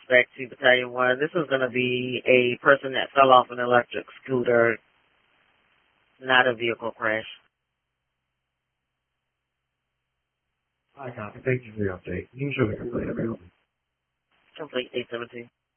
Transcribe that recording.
Dispatch to Battalion 1. This is going to be a person that fell off an electric scooter, not a vehicle crash. I copy. Thank you for the update. Usually complete available. Complete 817.